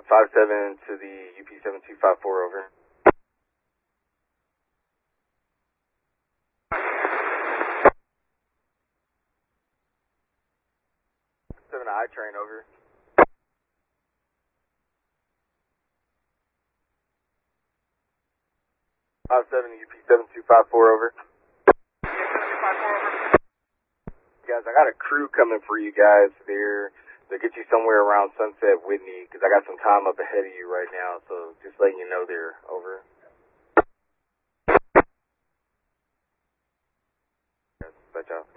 57 to the UP7254, over. 7 I-train, over. 57 UP7254, over. Guys, I got a crew coming for you guys there. They'll get you somewhere around Sunset Whitney, because I got some time up ahead of you right now, so just letting you know there, over. Yes, that's all.